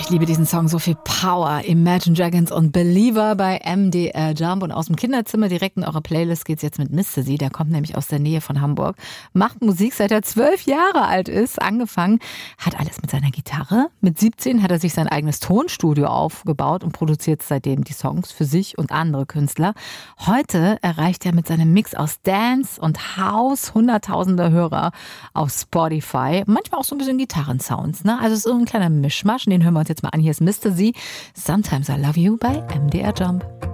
Ich liebe diesen Song, so viel Power. Imagine Dragons und Believer bei MDR Jump. Und aus dem Kinderzimmer direkt in eure Playlist geht's jetzt mit Mr. Sie. Der kommt nämlich aus der Nähe von Hamburg. Macht Musik, seit er 12 Jahre alt ist. Angefangen hat alles mit seiner Gitarre. Mit 17 hat er sich sein eigenes Tonstudio aufgebaut und produziert seitdem die Songs für sich und andere Künstler. Heute erreicht er mit seinem Mix aus Dance und House hunderttausende Hörer auf Spotify. Manchmal auch so ein bisschen Gitarrensounds, ne? Also es ist so ein kleiner Mischmasch. Den hören wir uns jetzt mal an. Hier ist Mr. Z. Sometimes I Love You bei MDR Jump.